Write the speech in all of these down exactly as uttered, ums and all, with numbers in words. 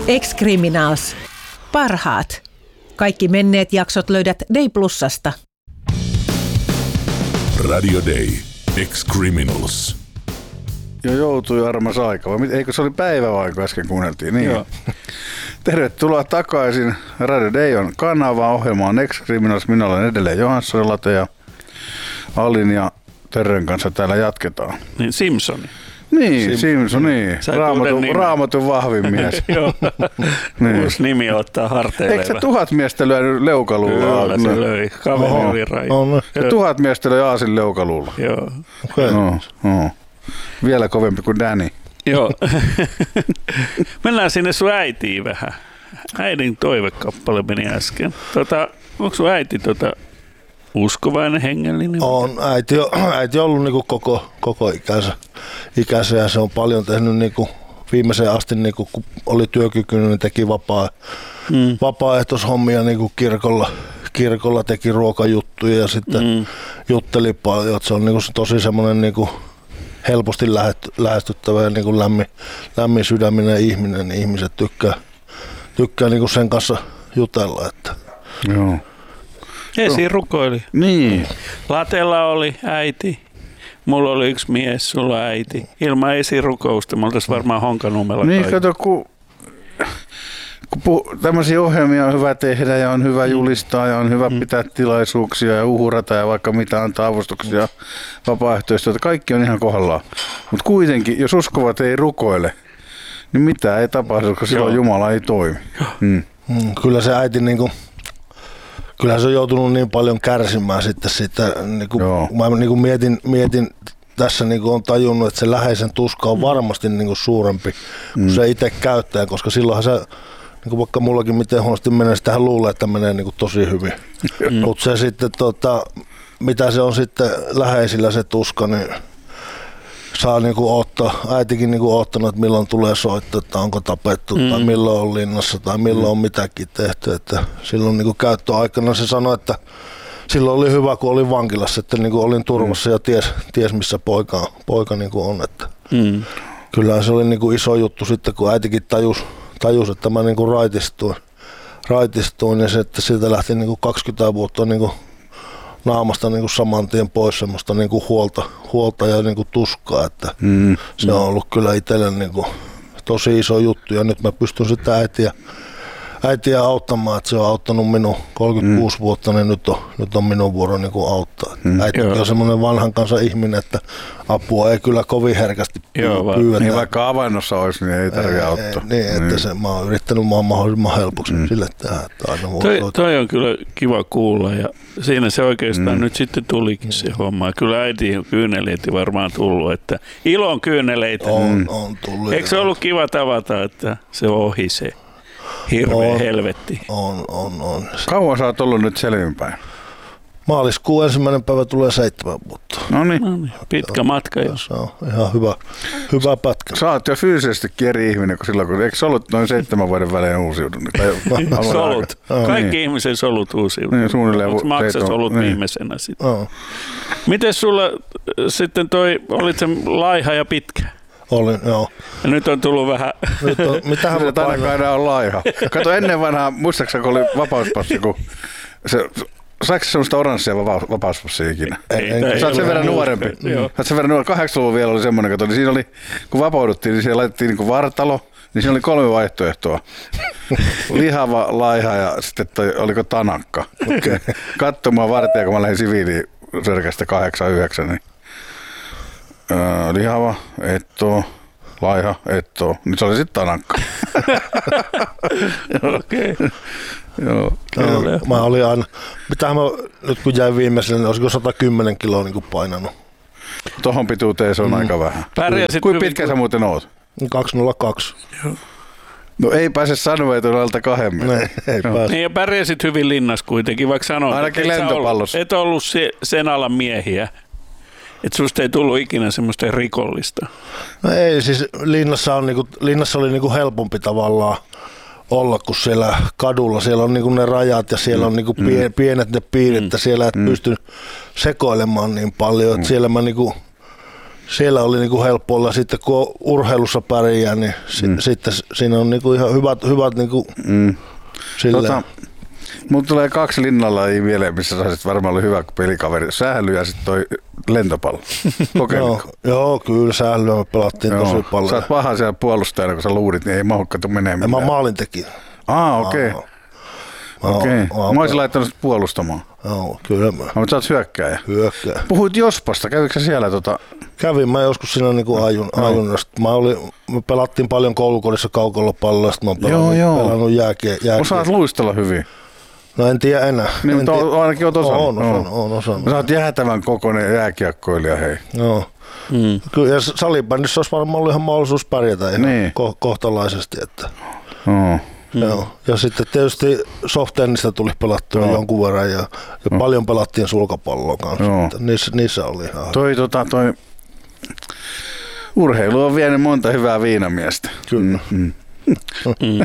Ex-Criminals. Parhaat. Kaikki menneet jaksot löydät Day Plusasta. Radio Day. Ex-Criminals. Jo joutui armas aika. Eikö se oli päivä vai kun äsken kuunneltiin? Niin. Joo. Tervetuloa takaisin. Radio Day on kanava. Ohjelma on Ex-Criminals. Minä olen edelleen Johansson Late ja Alin ja Terren kanssa täällä jatketaan. Niin Simpsoni. Niin, Sim- Simpson, niin. Raamatun, raamatun vahvin mies. Joo. Niin. Uusi nimi ottaa harteille. Eikö se tuhat miestä lyönyt leukaluulla? Kyllä se löi. Kaveri oli raju. Ja tuhat miestä löi aasin leukaluulla. Joo. Okay. No, no. Vielä kovempi kuin Danny. Joo. Mennään sinne sun äitiin vähän. Äidin toivekappale meni äsken. Tota, onko sun äiti tota uskovainen, hengellinen? On. Äiti on, äiti on ollut niinku koko, koko ikänsä, ikänsä ja se on paljon tehnyt niinku viimeiseen asti, niinku, kun oli työkykyinen, niin teki vapaa, mm. vapaaehtoishommia niinku kirkolla, kirkolla, teki ruokajuttuja ja sitten mm. jutteli paljon. Se on niinku tosi semmoinen niinku helposti lähestyttävä ja niinku lämmin, lämmin sydäminen ihminen, niin ihmiset tykkää, tykkää niinku sen kanssa jutella. Että. Joo. Esi rukoili. Niin. Latella oli äiti. Mulla oli yksi mies, sulla äiti. Ilman esirukousta me oltaisiin varmaan Honkanummella. Niin, kato, kun, kun puh, tämmöisiä ohjelmia on hyvä tehdä ja on hyvä julistaa ja on hyvä mm. pitää tilaisuuksia ja uhurata ja vaikka mitä antaa avustuksia vapaaehtoistyötä. Kaikki on ihan kohdallaan. Mutta kuitenkin, jos uskovat ei rukoile, niin mitään ei tapahdu, koska silloin Jumala ei toimi. Mm. Mm, kyllä se äiti niinku... Kyllä se on joutunut niin paljon kärsimään sitten siitä, niin kuin, mä niin kuin mietin, mietin tässä niin kuin on tajunnut, että se läheisen tuska on varmasti niin kuin suurempi kuin mm. se itse käyttäjä, koska silloinhan se, niin kuin vaikka mullakin miten huonosti menee, sitähän luulee, että menee niin kuin tosi hyvin. Mm. Mutta se sitten, tota, mitä se on sitten läheisillä se tuska, niin saa niinku ottaa, äitikin niinku ottanut, että milloin tulee soittaa, että onko tapettu mm. tai milloin on linnassa tai milloin on mitäkin tehty. Että silloin niinku käyttöaikana se sanoi, että silloin oli hyvä, kun olin vankilassa, että niinku olin turvassa mm. ja ties, ties missä poika, poika niinku on. Että mm. Kyllähän se oli niinku iso juttu sitten, kun äitikin tajus, tajus että mä niinku raitistuin, raitistuin ja se, että siitä lähti niinku kaksikymmentä vuotta niinku naamasta niin kuin saman tien pois semmoista niin kuin huolta, huolta ja niin kuin tuskaa, että mm, se on ollut kyllä itselle niin kuin tosi iso juttu ja nyt mä pystyn sitä äitiä, äitiä auttamaan, että se on auttanut minun kolmekymmentäkuusi mm. vuotta, niin nyt on, nyt on minun vuoro niin kuin auttaa. Mm. Äiti on semmoinen vanhan kansan ihminen, että apua ei kyllä kovin herkästi pyydetä. Niin vaikka avannossa olisi, niin ei tarvitse auttaa. Ei, niin, että niin. Se, mä oon yrittänyt maan mahdollisimman helpoksi mm. sille tehdä. Että aina toi, toi on kyllä kiva kuulla ja siinä se oikeastaan mm. nyt sitten tulikin se homma. Kyllä äiti kyyneleitä varmaan tullut, että ilon kyyneleitä. On, on tullut. Eikö se ollut kiva tavata, että se ohi se hirveä on, helvetti? On, on, on. Kauan sä oot ollut nyt selvinpäin? Maaliskuun ensimmäinen päivä tulee seitsemän vuotta. No niin. Pitkä joo, matka jo. Se on ihan hyvä, hyvä pätkä. Sä oot jo fyysisesti eri ihminen kuin silloin, kun eikö solut noin seitsemän vuoden välein uusiutunut? Solut. Kaikki niin. Ihmisen solut uusiutunut. Niin, suunnilleen. Onko maksasolut niin. Viimeisenä sitten? Oh. Miten sulla sitten toi, olit se laiha ja pitkä? Olin, joo. Ja nyt on tullut vähän... Nyt on, mitähän mä ainakaan enää on laiha. Kato ennen vanhaa, muistaakseni kun oli vapauspassi, kun se... Saiko semmoista oranssia vapauspassia ikinä? Ei, ei, sä oot sen verran nuorempi. Sä oot sen verran nuorempi. kahdeksankymmentäluvulla vielä oli semmoinen, kato, niin siinä oli, kun vapauduttiin, niin siellä laitettiin niin kuin vartalo, niin siinä oli kolme vaihtoehtoa. Lihava, laiha ja sitten toi, oliko tanakka. Okay. Katsomaan vartija, kun mä lähdin siviiliin sörkästä kahdeksan yhdeksän, niin öö, lihava, etto, laiha, etto, niin se oli sitten tanakka. Okei. Okay. Joo, no, mä olin aina, mitähän mä nyt kun jäin viimeiselle, niin olisiko sata kymmenen kiloa niin kuin painanut. Tohon pituuteen se on mm. aika vähän. Kuinka pitkä sä muuten oot? kaksi nolla kaksi. Joo. No ei pääse sanoa, että on alta kahden. Ne, ei no. pääse. Niin ja pärjäsit hyvin linnassa kuitenkin, vaikka sanoit, ainakin lentopallossa. Et ollut se, sen alan miehiä. Että susta ei tullut ikinä semmoista rikollista. No ei, siis linnassa, on niinku, linnassa oli niinku helpompi tavallaan olla kuin siellä kadulla. Siellä on niinku ne rajat ja siellä on niinku pien, pienet ne piirit, mm. siellä et mm. pysty sekoilemaan niin paljon. Mm. Siellä mä niinku, siellä oli niinku helppo olla. Sitten kun urheilussa pärjää, niin si- mm. sitten siinä on niinku ihan hyvät, hyvät niinku mm. silleen. Tota, Mulla tulee kaksi linnalajia mieleen, missä saisit varmaan olla hyvä pelikaveri. Sähly ja sitten toi lentopallo. Kokeilitko? Joo, joo, kyllä sählyä me pelattiin joo. tosi paljon. Sä oot paha siellä puolustajana, kun sä luurit, niin ei mahukkaatu menee mitään. Mä maalintekijä. Aa, okei. Okay. Okei. Okay. Mä olisin laittanut sit puolustamaan. Joo, kyllä mä. Mutta sä oot hyökkääjä. Hyökkääjä. Puhuit Jospasta, kävikö sä siellä tota... Kävin mä joskus siinä niinku ajun, no. ajunnasta. Mä olin, me pelattiin paljon koulukodissa kaukolopalloa, sitten mä oon pelannut, joo, joo. pelannut jääkiä. jääkiä. Osaat luistella hyvin. No en tiedä enää. Niin, mutta tiedä. ainakin oot osannut. On osannut, no. on osannut. Sä oot jäätävän kokoinen jääkiekkoilija, hei. Joo. Mm. Kyllä, ja salibändissä olisi varmaan ollut ihan mahdollisuus pärjätä ihan niin. ko- kohtalaisesti. Että. Oh. Joo. Ja sitten tietysti soft-tennistä tuli pelattua joo. jonkun verran ja, ja oh. paljon pelattiin sulkapalloa kanssa. Niissä, niissä oli ihan... Toi, tota, toi... Urheilu on vienyt monta hyvää viinamiestä. Kyllä. Mm. Mm.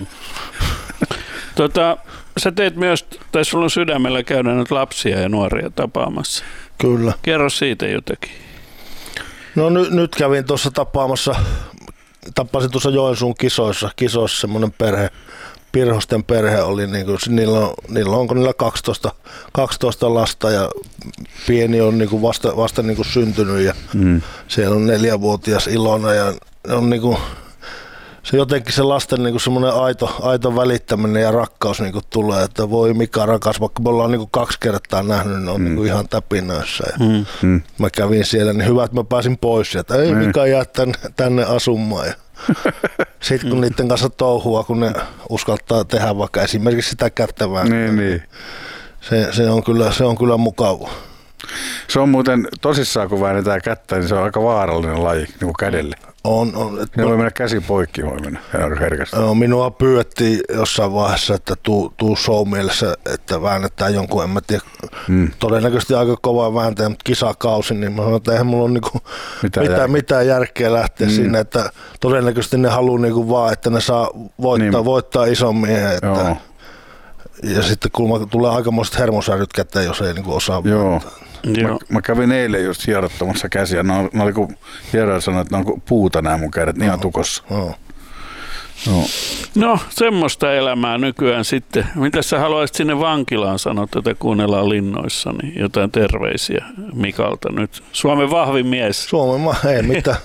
tota, sä teet myös, tai sulla on sydämellä käydä nyt lapsia ja nuoria tapaamassa. Kyllä. Kerro siitä jotakin. No ny, nyt kävin tuossa tapaamassa, tapasin tuossa Joensuun kisoissa, kisoissa semmoinen perhe, Pirhosten perhe oli, niin kuin, niillä, on, niillä on, onko niillä kaksitoista, kaksitoista lasta ja pieni on niin kuin vasta, vasta niin kuin syntynyt ja mm. siellä on neljävuotias Ilona ja on niin kuin, se jotenkin se lasten niin kuin semmoinen aito, aito välittäminen ja rakkaus niin kuin tulee, että voi mikä rakas, vaikka me ollaan niin kuin kaksi kertaa nähnyt, niin on mm. niin kuin ihan täpinöissä. Ja mm. mä kävin siellä, niin hyvä, että mä pääsin pois sieltä, ei mm. mikä jää tänne, tänne asumaan. Ja sitten kun niiden kanssa touhua, kun ne uskaltaa tehdä vaikka esimerkiksi sitä kättävää, niin, niin. Se, se, on kyllä, se on kyllä mukava. Se on muuten tosissaan, kun väännetään kättä, niin se on aika vaarallinen laji niin kuin kädelle. On, on. Ne voi mennä käsi poikki, voi mennä herkästi. No, minua pyydettiin jossain vaiheessa, että tuu, tuu show mielessä, että väännetään jonkun, en mä tiedä, hmm. todennäköisesti aika kovaa vääntäjä, mutta kisakausi, niin mä sanoin, että eihän mulla ole niinku mitään, mitään, järkeä. mitään järkeä lähteä hmm. sinne, että todennäköisesti ne haluaa niinku vaan, että ne saa voittaa, niin. voittaa ison miehen. Että, ja sitten kun tulee aikamoiset hermosäryt käteen, jos ei niinku osaa voittaa. Mä, mä kävin eilen just hierottamassa käsiä. Nämä oli, oli kun hieroja sanoi, että nämä on puuta nämä mun kädet, niin ihan tukossa. No. No. no, semmoista elämää nykyään sitten. Mitä sä haluaisit sinne vankilaan sanoa, tätä kuunnellaan linnoissa, niin jotain terveisiä Mikalta nyt. Suomen vahvin mies. Suomen ma- ei mitään.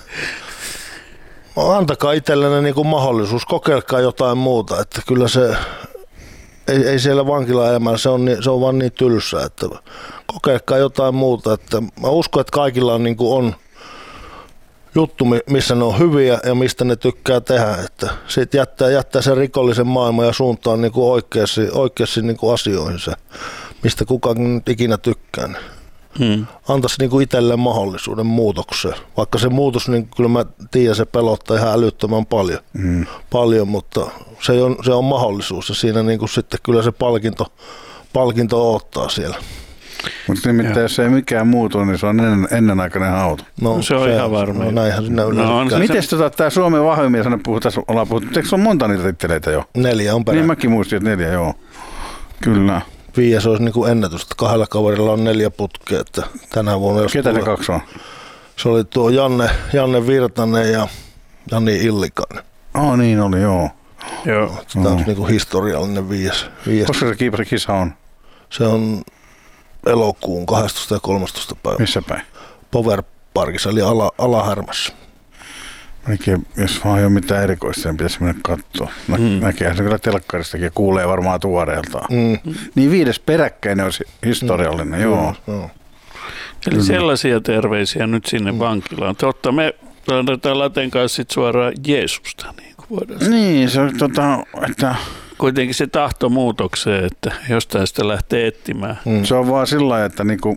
Antakaa itsellenne niin kuin mahdollisuus, kokeilkaa jotain muuta, että kyllä se... Ei, ei siellä vankilaelämällä, se on, niin, se on vaan niin tylsää, että kokeilkaa jotain muuta. Että mä uskon, että kaikilla on, niin kuin on juttu, missä ne on hyviä ja mistä ne tykkää tehdä. Että siitä jättää, jättää sen rikollisen maailman ja suuntaan niin kuin oikeasti, oikeasti niin kuin asioihin se, mistä kukaan ikinä tykkää. Hmm. Antaisi niin kuin itselleen mahdollisuuden muutokseen. Vaikka se muutos, niin kyllä mä tiedän, se pelottaa ihan älyttömän paljon, hmm. paljon mutta se on, se on mahdollisuus ja siinä niin kuin sitten kyllä se palkinto, palkinto odottaa siellä. Mutta nimittäin jos ei mikään muutu, niin se on ennen, ennenaikainen hauta. No, se on se, ihan varma. No, näinhän sinä no, miten tota, tämä Suomen vahvimia, ollaan puhuttu, eikö se on monta niitä titteleitä jo? Neljä on perä. Niin mäkin muistin, että neljä, joo. Kyllä. Viies olisi niin kuin ennätys, että kahdella kaverilla on neljä putkea. Että tänä vuonna, jos ketä tulee, ne kaksi on? Se oli tuo Janne, Janne Virtanen ja Jani Illikainen. Oh, niin oli, joo. joo. Tämä on niin kuin historiallinen viies. viies. Koska se kiipari-kisa on? Se on elokuun kahdestoista ja kolmastoista päivä. Missä päin? Power Parkissa, eli ala, Alahärmässä. Oikein, jos vaan ei ole mitään erikoista, niin pitäisi mennä katsoa. Nä, mm. Näkeehän se kyllä telkkaristakin ja kuulee varmaan tuoreeltaan. Mm. Niin viides peräkkäinen olisi historiallinen, mm. joo. Mm. Eli mm. sellaisia terveisiä nyt sinne mm. vankilaan. Totta, me annetaan Laten kanssa sit suoraan Jeesusta. Niin, kuin voidaan niin se on tota, että... Kuitenkin se tahto muutokseen, että jostain sitä lähtee etsimään. Mm. Se on vaan sillä lailla, että niinku,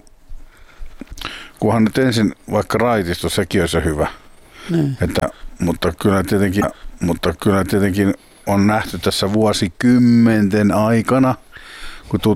kunhan nyt ensin vaikka raitisto, sekin on se hyvä. Mm. Että, mutta, kyllä tietenkin, mutta kyllä tietenkin on nähty tässä vuosikymmenten aikana, kun